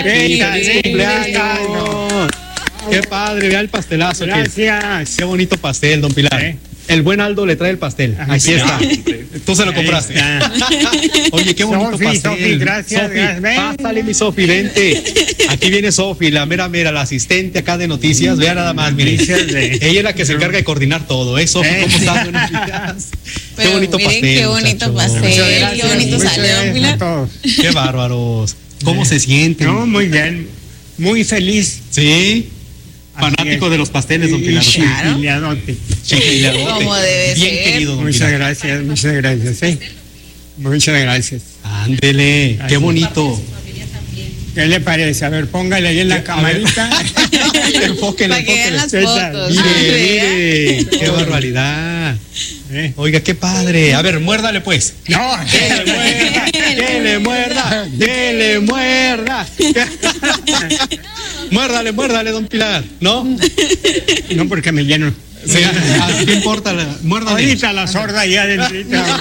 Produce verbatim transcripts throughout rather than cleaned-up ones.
¡Feliz cumpleaños! ¡Qué padre! Vea el pastelazo. Gracias. Qué, qué bonito pastel, don Pilar. ¿Eh? El buen Aldo le trae el pastel. Ajá, aquí está. Tú se lo compraste. Oye, qué bonito Sofi, pastel. Sofi, gracias. Sofi, gracias. pásale, mi Sofi, vente. Aquí viene Sofi, la mera mera, la asistente acá de noticias. Vea nada más, mire. Ella es la que se encarga de coordinar todo, ¿eh? Sofi, ¿cómo estás? Buenos días. Pero qué bonito miren, pastel. Qué bonito muchachos. pastel, qué bonito salió, Pilar. Qué bárbaros. ¿Cómo se sienten? No, muy bien. Muy feliz. Sí. Fanático de los pasteles, don Pilar. Claro. Chiquileadote. Chiquileadote. Como debe Bien ser. querido, don Muchas Pilar. gracias, muchas gracias. ¿eh? Muchas gracias. Ándele, qué bonito. ¿Qué le parece? A ver, póngale ahí en la camarita. Enfóquenle, Para que vean las enfóquenle. fotos. Mire, Ah, mire, qué barbaridad. ¿Eh? Oiga, qué padre. A ver, muérdale pues. No, Que le muerda, que le muerda, que le muerda. Muérdale, muérdale, don Pilar. ¿No? no porque me lleno. Sí, ¿qué importa? Muérdale. Ahorita la sorda ya adentro.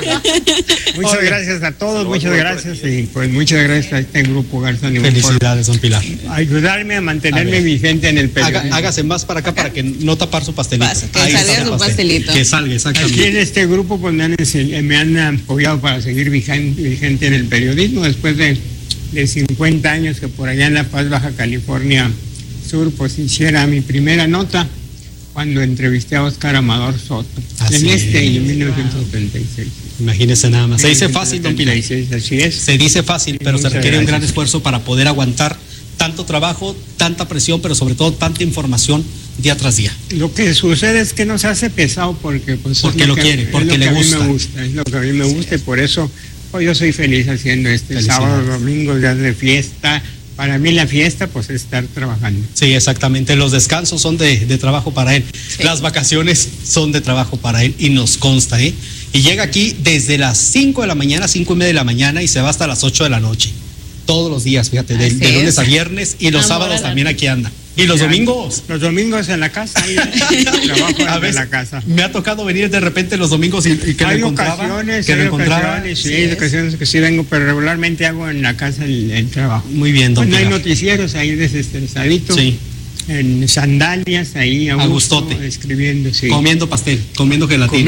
Muchas Oye. gracias a todos, muchas gracias y pues muchas gracias a este grupo Garzón y Felicidades, don Pilar. por ayudarme a mantenerme A ver. vigente en el Haga- periodismo. hágase más para acá para que no tapar su pastelito. Pasa, que Ahí salga está su pastel. pastelito. Que salga, Aquí en exactamente. este grupo pues me han, ense- me han apoyado para seguir vigente, vigente en el periodismo después de, de cincuenta años que por allá en La Paz, Baja California Sur, pues hiciera mi primera nota cuando entrevisté a Óscar Amador Soto Así en este y es. en mil novecientos setenta y seis. Imagínese nada más. Se dice fácil, don Pilar. setenta y seis, así es. Se dice fácil, pero se Muchas requiere un gran gracias. esfuerzo para poder aguantar tanto trabajo, tanta presión, pero sobre todo tanta información día tras día. Lo que sucede es que no se hace pesado porque pues Porque es lo que- quiere, es porque lo le que a mí gusta. me gusta, es lo que a mí me gusta y por eso pues, yo soy feliz haciendo este Felicidades. sábado, domingo, días de fiesta. Para mí la fiesta pues es estar trabajando. Sí, exactamente. Los descansos son de, de trabajo para él. Sí. Las vacaciones son de trabajo para él y nos consta, ¿eh? Y llega aquí desde las cinco de la mañana, cinco y media de la mañana y se va hasta las ocho de la noche. Todos los días, fíjate, de, Así de lunes es. a viernes y los Amor sábados a la también aquí anda. Y los Ya, domingos. Los domingos en la casa, ahí, trabajo A en veces la casa. me ha tocado venir de repente los domingos y, y que hay lo encontraba. ocasiones, que lo hay encontraba. ocasiones, sí, Sí hay es. ocasiones que sí vengo, pero regularmente hago en la casa el, el trabajo. Muy bien, don Pues no hay Pilar. noticieros ahí desestresadito. Sí. En sandalias ahí a, A gusto, gustote. escribiendo, sí. Comiendo pastel, comiendo gelatina.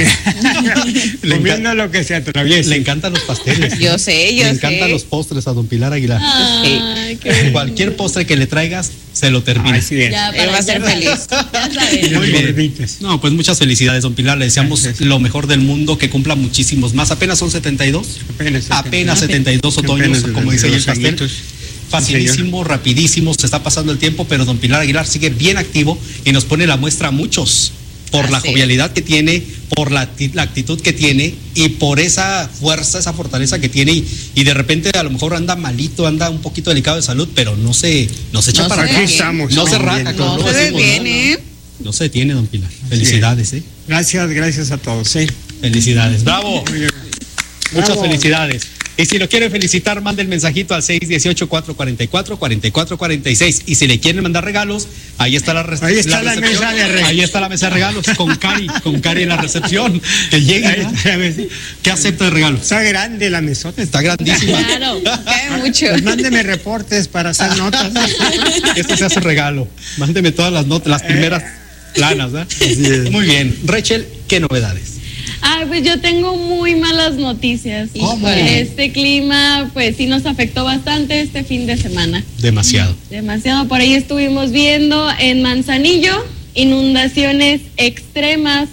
Comi- Le Comiendo lo que se atraviese. Le encantan los pasteles. Yo sé, yo Le sé. encantan los postres a don Pilar Aguilar. Ay, qué bonito. Cualquier postre que le traigas, se lo termina. Así es. Ya, Él va a ser ya feliz. sabes, Ya sabes. Los Muy bien. gorditos. No, pues muchas felicidades, don Pilar. Le deseamos Gracias. lo mejor del mundo, que cumpla muchísimos más. Apenas son setenta y dos. Apenas, Apenas setenta y dos otoños, Apenas como dice ahí el setenta y dos pastel. añitos. Facilísimo, rapidísimo, se está pasando el tiempo, pero don Pilar Aguilar sigue bien activo y nos pone la muestra a muchos por la Así. jovialidad que tiene, por la, acti- la actitud que tiene y por esa fuerza, esa fortaleza que tiene y, y de repente a lo mejor anda malito, anda un poquito delicado de salud, pero no se, no se echa No para se acá. ve Aquí estamos. No se estamos raja, bien. como No lo se ve decimos, bien, no, no, ¿eh? No se detiene, don Pilar. Felicidades, ¿eh? Gracias, gracias a todos. ¿eh? Felicidades. ¡Bravo! Muy bien. Muchas Bravo. felicidades. Y si lo quieren felicitar, mande el mensajito al seis uno ocho, cuatro cuatro cuatro, cuatro cuatro cuatro seis. Y si le quieren mandar regalos, ahí está la, re- Ahí está la recepción. mesa de regalos. Ahí está la mesa de regalos con Cari, con Cari en la recepción. Que llegue. Ahí ¿verdad? está la mesa. ¿Qué acepta de regalos? Está grande la mesota. Está grandísima. Claro. Cae mucho. Pues mándeme reportes para hacer notas. Este se hace regalo. Mándeme todas las notas, las primeras planas, ¿verdad? Muy bien. Rachel, ¿qué novedades? Ay, pues yo tengo muy malas noticias. ¿Cómo? Este clima, pues sí nos afectó bastante este fin de semana. Demasiado. Demasiado. Por ahí estuvimos viendo en Manzanillo inundaciones extremas.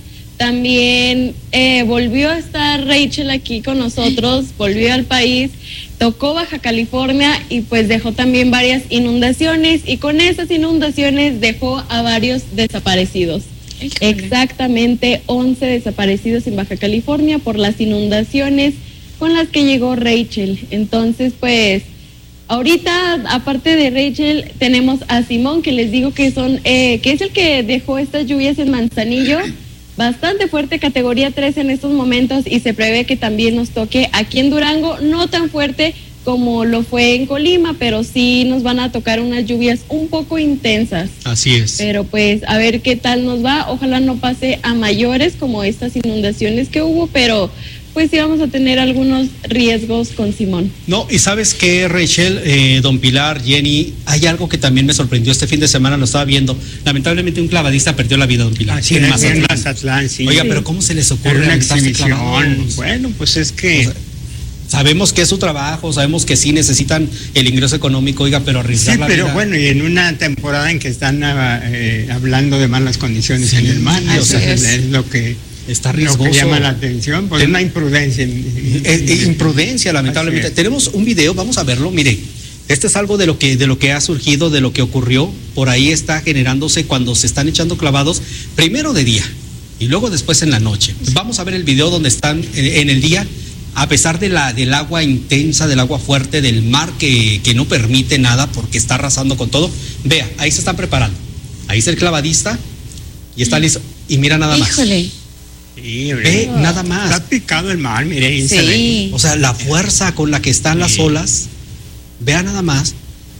También eh, volvió a estar Rachel aquí con nosotros, volvió al país, tocó Baja California y pues dejó también varias inundaciones y con esas inundaciones dejó a varios desaparecidos. Exactamente once desaparecidos en Baja California por las inundaciones con las que llegó Rachel. Entonces, pues, ahorita, aparte de Rachel, tenemos a Simón, que les digo que son, eh, que es el que dejó estas lluvias en Manzanillo, bastante fuerte, categoría tres en estos momentos, y se prevé que también nos toque aquí en Durango, no tan fuerte como lo fue en Colima, pero sí nos van a tocar unas lluvias un poco intensas. Así es. Pero pues a ver qué tal nos va, ojalá no pase a mayores como estas inundaciones que hubo, pero pues íbamos a tener algunos riesgos con Simón. No, y sabes que Rachel, eh, don Pilar, Jenny, hay algo que también me sorprendió este fin de semana, lo estaba viendo. Lamentablemente un clavadista perdió la vida, don Pilar. Ah, sí, en Mazatlán. En Mazatlán, sí. Oiga, pero ¿cómo se les ocurre una exhibición? Bueno, pues es que... O sea, sabemos que es su trabajo, sabemos que sí necesitan el ingreso económico, oiga, pero arriesgar sí, la pero vida. bueno, y en una temporada en que están eh, hablando de malas condiciones sí, en el mar, o sea, es. es lo que está riesgoso. Lo que llama la atención, pues es una imprudencia. Es imprudencia, lamentablemente. Tenemos un video, vamos a verlo, mire. Este es algo de lo que de lo que ha surgido, de lo que ocurrió. Por ahí está generándose cuando se están echando clavados, primero de día y luego después en la noche. Vamos a ver el video donde están en, en el día. A pesar de la, del agua intensa, del agua fuerte, del mar que, que no permite nada porque está arrasando con todo. Vea, ahí se están preparando. Ahí está el clavadista y está listo. Y mira nada más. Híjole. Sí, ve oh. nada más. Está picado el mar, mire. Ahí sí. se ve. O sea, la fuerza con la que están sí. las olas. Vea nada más.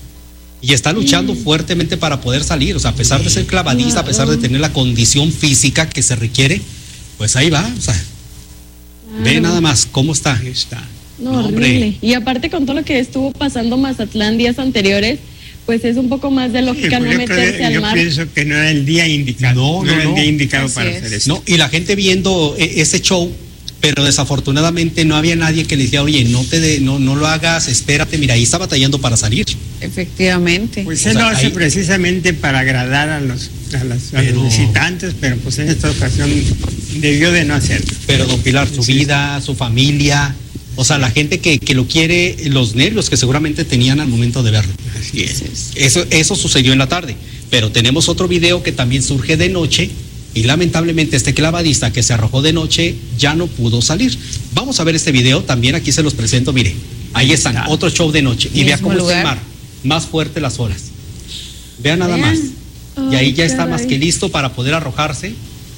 Y está luchando mm. fuertemente para poder salir. O sea, a pesar de ser clavadista, a pesar de tener la condición física que se requiere, pues ahí va. O sea, ve nada más cómo está. está. No, no, horrible. Y aparte con todo lo que estuvo pasando Mazatlán días anteriores, pues es un poco más de lógica sí, no meterse creo, al yo mar. Yo pienso que no era el día indicado. No, no, no era no. el día indicado Así para es. hacer eso. No, y la gente viendo ese show, pero desafortunadamente no había nadie que le dijera, oye, no te de, no, no lo hagas, espérate, mira, ahí está batallando para salir. Efectivamente. Pues él lo hace ahí... precisamente para agradar a los, a los, pero... a los visitantes, pero pues en esta ocasión debió de no hacerlo. Pero don Pilar, su sí. vida, su familia, o sea, la gente que, que lo quiere, los nervios que seguramente tenían al momento de verlo. Así es. Eso, eso sucedió en la tarde, pero tenemos otro video que también surge de noche y lamentablemente este clavadista que se arrojó de noche ya no pudo salir. Vamos a ver este video, también aquí se los presento, mire, ahí están, ah. otro show de noche y vea cómo lugar. está el mar, más fuerte las olas. Vean nada Vean. más. Oh, y ahí ya caray. está más que listo para poder arrojarse.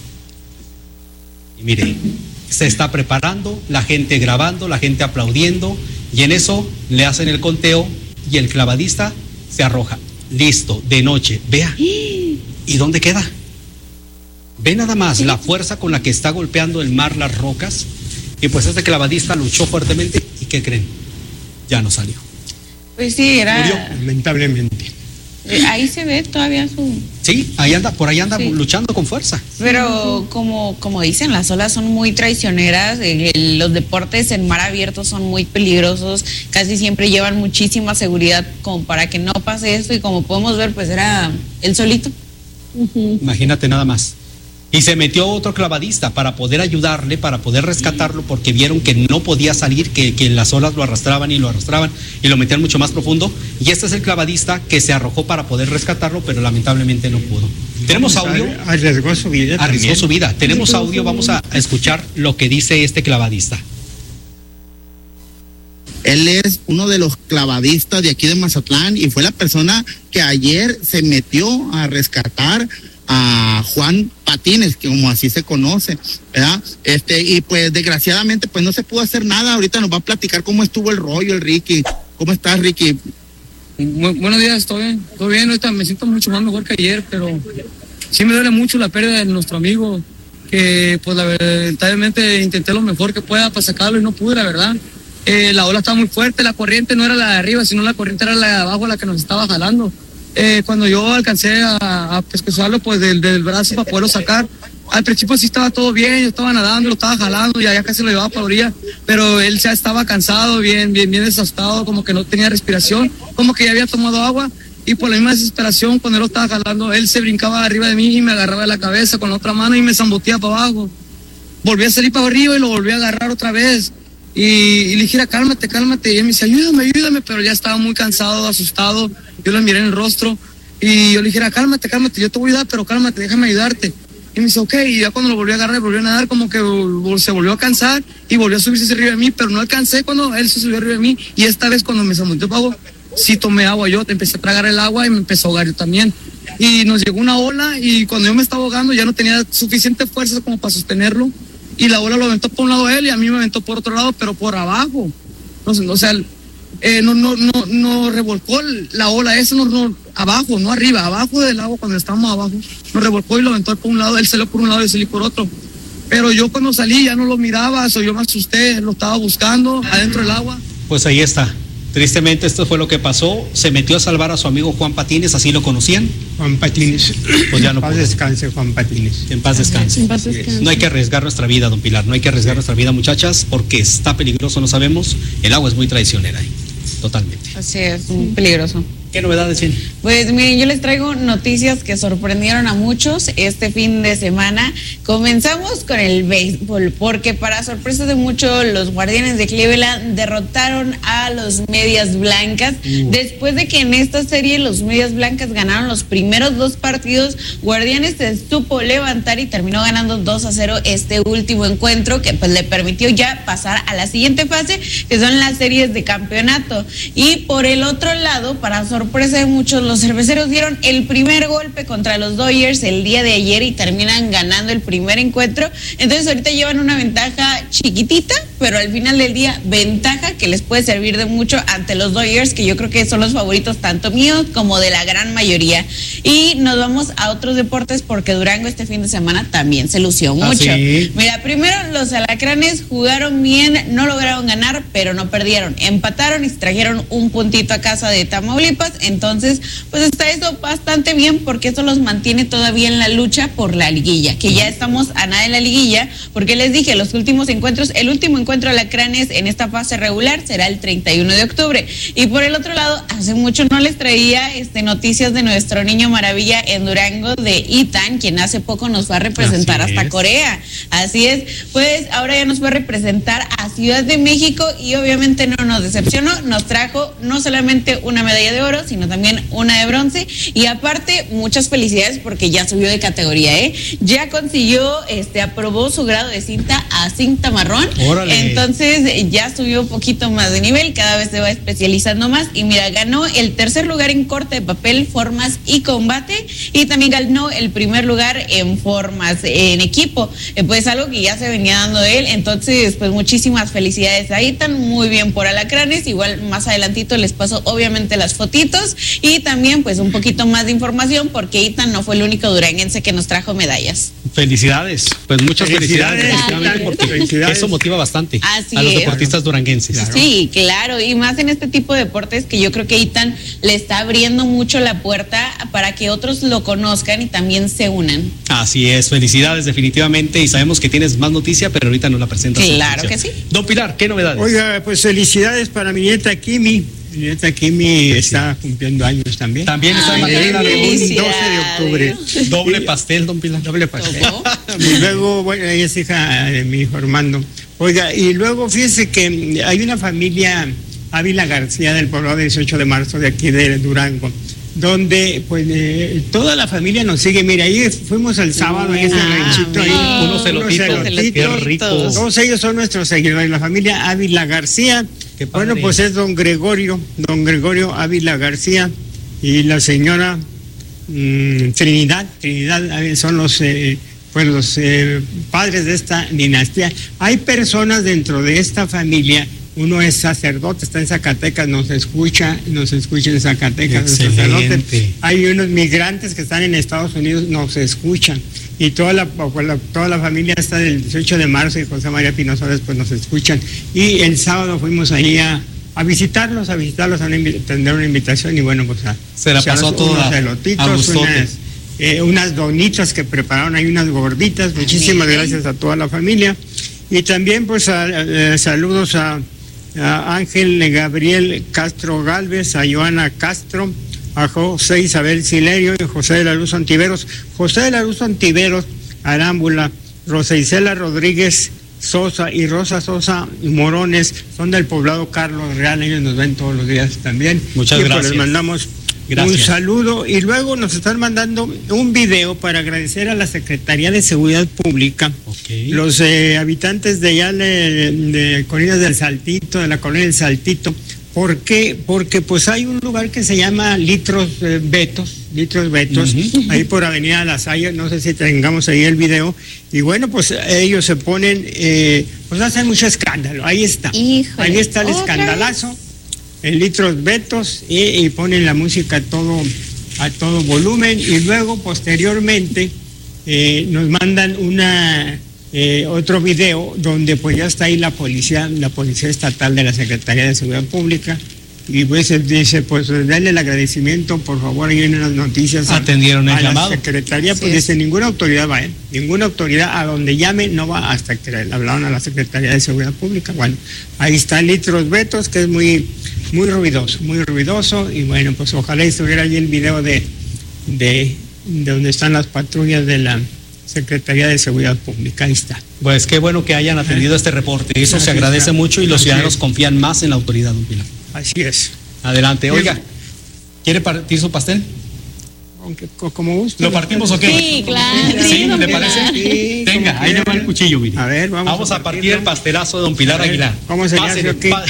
Y mire, se está preparando, la gente grabando, la gente aplaudiendo, y en eso le hacen el conteo y el clavadista se arroja. Listo, de noche. Vea. ¿Y dónde queda? Ve nada más la fuerza con la que está golpeando el mar las rocas. Y pues este clavadista luchó fuertemente. ¿Y qué creen? Ya no salió. Pues sí, era... Murió, lamentablemente. Ahí se ve todavía su... Sí, ahí anda, por ahí anda sí. luchando con fuerza. Pero como, como dicen, las olas son muy traicioneras, el, los deportes en mar abierto son muy peligrosos, casi siempre llevan muchísima seguridad como para que no pase esto y como podemos ver, pues era él solito. Uh-huh. Imagínate nada más. Y se metió otro clavadista para poder ayudarle, para poder rescatarlo, porque vieron que no podía salir, que, que las olas lo arrastraban y lo arrastraban y lo metían mucho más profundo. Y este es el clavadista que se arrojó para poder rescatarlo, pero lamentablemente no pudo. ¿Tenemos audio? Arriesgó su vida. Arriesgó también. su vida. Tenemos audio, vamos a escuchar lo que dice este clavadista. Él es uno de los clavadistas de aquí de Mazatlán y fue la persona que ayer se metió a rescatar a Juan Patines, que como así se conoce, ¿verdad? Este, y pues desgraciadamente pues no se pudo hacer nada. Ahorita nos va a platicar cómo estuvo el rollo el Ricky. ¿Cómo estás, Ricky? Bu- buenos días, todo bien, todo bien, ahorita me siento mucho más mejor que ayer, pero sí me duele mucho la pérdida de nuestro amigo, que pues lamentablemente intenté lo mejor que pueda para sacarlo y no pude, la verdad. Eh, la ola estaba muy fuerte, la corriente no era la de arriba, sino la corriente era la de abajo, la que nos estaba jalando. Eh, cuando yo alcancé a, a pescuezarlo pues del, del brazo para poderlo sacar, al principio sí estaba todo bien, yo estaba nadando, lo estaba jalando, ya, ya casi lo llevaba para la orilla, pero él ya estaba cansado, bien, bien, bien desastado, como que no tenía respiración, como que ya había tomado agua, y por la misma desesperación, cuando él lo estaba jalando, él se brincaba arriba de mí y me agarraba de la cabeza con la otra mano y me zamboteaba para abajo. Volví a salir para arriba y lo volví a agarrar otra vez. Y, y le dije, cálmate, cálmate. Y él me dice, ayúdame, ayúdame, pero ya estaba muy cansado, asustado. Yo le miré en el rostro y yo le dije, cálmate, cálmate, yo te voy a ayudar, pero cálmate, déjame ayudarte. Y me dice, ok, y ya cuando lo volví a agarrar, volvió a nadar, como que se volvió a cansar y volvió a subirse arriba de mí, pero no alcancé cuando él se subió arriba de mí. Y esta vez cuando me zambuteó para agua, sí tomé agua yo, empecé a tragar el agua y me empezó a ahogar yo también. Y nos llegó una ola y cuando yo me estaba ahogando ya no tenía suficiente fuerza como para sostenerlo. Y la ola lo aventó por un lado él y a mí me aventó por otro lado, pero por abajo. No sé, o sea, eh, no, no, no, no revolcó la ola esa, no, no, abajo, no arriba, abajo del agua cuando estábamos abajo. Nos revolcó y lo aventó por un lado, él salió por un lado y yo salí por otro. pero yo cuando salí ya no lo miraba, so yo me asusté, lo estaba buscando adentro del agua. Pues ahí está. Tristemente esto fue lo que pasó. Se metió a salvar a su amigo Juan Patines, así lo conocían. Juan Patines. Pues ya no en paz pudo. descanse, Juan Patines. En paz descanse. En paz descanse. No hay que arriesgar nuestra vida, don Pilar. No hay que arriesgar nuestra vida, muchachas, porque está peligroso, no sabemos. El agua es muy traicionera ahí. Totalmente. Así es, muy peligroso. ¿Qué novedades tiene? Pues miren, yo les traigo noticias que sorprendieron a muchos este fin de semana. Comenzamos con el béisbol, porque para sorpresa de muchos, los Guardianes de Cleveland derrotaron a los Medias Blancas. Uh. Después de que en esta serie los Medias Blancas ganaron los primeros dos partidos, Guardianes se supo levantar y terminó ganando dos a cero este último encuentro, que pues le permitió ya pasar a la siguiente fase, que son las series de campeonato. Y por el otro lado, para sorpresa sorpresa de muchos, los cerveceros dieron el primer golpe contra los Dodgers el día de ayer y terminan ganando el primer encuentro. Entonces ahorita llevan una ventaja chiquitita, pero al final del día ventaja que les puede servir de mucho ante los Dodgers, que yo creo que son los favoritos tanto míos como de la gran mayoría. Y nos vamos a otros deportes, porque Durango este fin de semana también se lució mucho. ¿Ah, sí? Mira, primero los alacranes jugaron bien, no lograron ganar, pero no perdieron, empataron y se trajeron un puntito a casa de Tamaulipas. Entonces, pues está eso bastante bien, porque eso los mantiene todavía en la lucha por la liguilla, que ya estamos a nada de la liguilla, porque les dije, los últimos encuentros, el último encuentro de alacranes en esta fase regular será el treinta y uno de octubre. Y por el otro lado, hace mucho no les traía este, noticias de nuestro niño maravilla en Durango, de Ethan, quien hace poco nos va a representar Así hasta es. Corea. Así es, pues ahora ya nos va a representar a Ciudad de México y obviamente no nos decepcionó, nos trajo no solamente una medalla de oro, sino también una de bronce, y aparte muchas felicidades porque ya subió de categoría, ¿eh? Ya consiguió, este, aprobó su grado de cinta a cinta marrón. Órale. Entonces ya subió un poquito más de nivel, cada vez se va especializando más, y mira, ganó el tercer lugar en corte de papel, formas y combate, y también ganó el primer lugar en formas en equipo, eh, pues algo que ya se venía dando de él. Entonces pues muchísimas felicidades a Ethan, muy bien por alacranes. Igual más adelantito les paso obviamente las fotitos y también pues un poquito más de información, porque Ethan no fue el único duranguense que nos trajo medallas. Felicidades, pues muchas felicidades, Felicidades, efectivamente, porque felicidades. eso motiva bastante Así a los es. deportistas duranguenses. Claro. Sí, claro, y más en este tipo de deportes, que yo creo que Ethan le está abriendo mucho la puerta para que otros lo conozcan y también se unan. Así es, felicidades definitivamente, y sabemos que tienes más noticia, pero ahorita nos la presentas. Claro que sí. Don Pilar, ¿qué novedades? Oiga, pues felicidades para mi nieta Kimi. Mi nieta Kimi está cumpliendo años también. También está en Ay, materia El de un doce de octubre. doble pastel, don Pilar. Doble pastel. ¿Cómo? Y luego, bueno, ella es hija de mi hijo Armando. Oiga, y luego fíjese que hay una familia, Ávila García, del poblado dieciocho de marzo de aquí de Durango, donde pues eh, toda la familia nos sigue. Mira, ahí fuimos el sábado en ese Ah, ranchito ahí, mira. Unos elotitos, elotitos. qué rico. Todos ellos son nuestros seguidores, la familia Ávila García. Qué padre. Bueno, pues es don Gregorio, don Gregorio Ávila García y la señora mmm, Trinidad, Trinidad eh, son los, eh, pues los eh, padres de esta dinastía. Hay personas dentro de esta familia. Uno es sacerdote, está en Zacatecas, nos escucha, nos escucha en Zacatecas. Excelente. Sacerdote. Hay unos migrantes que están en Estados Unidos, nos escuchan. Y toda la, toda la familia está del dieciocho de marzo y José María Pinozares pues nos escuchan. Y el sábado fuimos ahí a, a visitarlos, a visitarlos, a una, tener una invitación y bueno, pues a... Se la pasó unos toda elotitos, a gustote. unas, eh, unas donitas que prepararon ahí, unas gorditas. Muchísimas Bien. gracias a toda la familia. Y también pues a, eh, saludos a, a Ángel Gabriel Castro Galvez, a Joana Castro, a José Isabel Silerio y José de la Luz Ontiveros. José de la Luz Ontiveros, Arámbula, Rosa Isela Rodríguez Sosa y Rosa Sosa Morones son del poblado Carlos Real. Ellos nos ven todos los días también. Muchas y pues gracias. les mandamos Gracias. un saludo, y luego nos están mandando un video para agradecer a la Secretaría de Seguridad Pública. Ok. Los eh, habitantes de allá de, de Colinas del Saltito, de la colonia del Saltito. ¿Por qué? Porque pues hay un lugar que se llama Litros eh, Betos, Litros Betos, Uh-huh. ahí por Avenida Las Hayas, no sé si tengamos ahí el video. Y bueno, pues ellos se ponen, eh, pues hacen mucho escándalo, ahí está. Híjole, Ahí está el ¿otra escandalazo, en Litros Betos, y, y ponen la música a todo, a todo volumen, y luego posteriormente eh, nos mandan una... eh, otro video donde pues ya está ahí la policía, la policía estatal de la Secretaría de Seguridad Pública. Y pues él dice, pues darle el agradecimiento, por favor, ahí vienen las noticias. Atendieron el a llamado. La Secretaría, pues sí, dice, ninguna autoridad va, ¿eh? Ninguna autoridad a donde llame no va hasta que le hablaron a la Secretaría de Seguridad Pública. Bueno, ahí está Litros Betos, que es muy, muy ruidoso, muy ruidoso. Y bueno, pues ojalá estuviera allí el video de, de, de donde están las patrullas de la Secretaría de Seguridad Pública. Ahí está. Pues qué bueno que hayan atendido ¿Eh? este reporte. Eso Así se agradece está. mucho y los Así ciudadanos es. confían más en la autoridad, don Pilar. Así es. Adelante. Oiga, ¿quiere partir su pastel? Aunque, como guste. ¿Lo partimos o qué? Sí, claro. ¿Sí? ¿Le Pilar. parece? Sí, venga, ahí le va el cuchillo, mire. A ver, vamos, vamos a, a partir el pastelazo de don Pilar ver, Aguilar. ¿Cómo se le hace o qué? Pa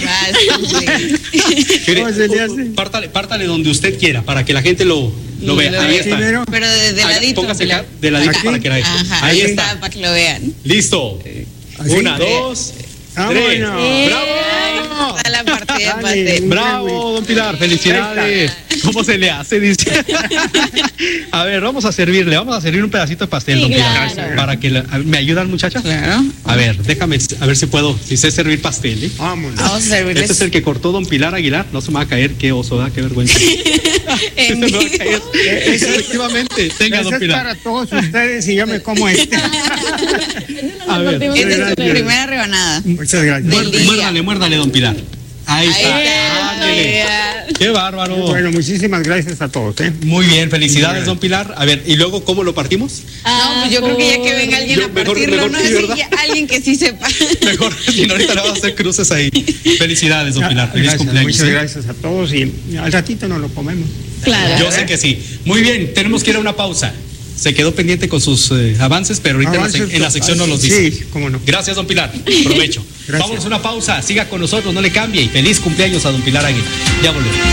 ¿Cómo se le hace? Pártale, pártale donde usted quiera, para que la gente lo, lo vea. Ahí está. Primero. Pero de, de ladito. Póngase acá, de ladito ¿Aquí? para que la Ajá, ahí está, está. para que lo vean. Listo. ¿Así? Una, dos, ¡Vámonos! tres. Eh. ¡Bravo! Está la partida de Dale. pastel. Bravo, don Pilar, felicidades. ¿Cómo se le hace? Dice. A ver, vamos a servirle, vamos a servir un pedacito de pastel, Sí, don Pilar. claro. Para que la- ¿me ayudan, muchachas? Claro. A ver, déjame, a ver si puedo, si sé servir pastel, ¿eh? Vámonos. Vamos a servirles. Este es el que cortó don Pilar Aguilar. No se me va a caer, qué oso, ¿verdad? Qué vergüenza. Este En me va a vivo. caer. Efectivamente, tenga, Eso don es Pilar. para todos ustedes y yo me como este. A ver, Esta es tu Gracias. primera rebanada. Muchas gracias. Del día. muérdale, muérdale, don Pilar. Ahí Ahí está. está. Ándele. Qué bárbaro. Bueno, muchísimas gracias a todos, ¿eh? Muy bien, felicidades, don Pilar. A ver, ¿y luego cómo lo partimos? No, pues yo creo que ya que venga alguien Yo- a mejor- partirlo, mejor ¿no? sí, Sí, ¿verdad? ya alguien que sí sepa. Mejor, si no, ahorita le vamos a hacer cruces ahí. Felicidades, don Pilar. Feliz Gracias, cumpleaños. muchas ¿eh? gracias a todos y al ratito nos lo comemos. Claro. Yo sé que sí. Muy bien, tenemos que ir a una pausa. Se quedó pendiente con sus eh, avances, pero ahorita en la, Avances, sec- en la sección nos los dice. Sí, cómo no. Gracias, don Pilar. Provecho. Gracias. Vámonos a una pausa. Siga con nosotros, no le cambie. Y feliz cumpleaños a don Pilar Aguilar. Ya volvemos.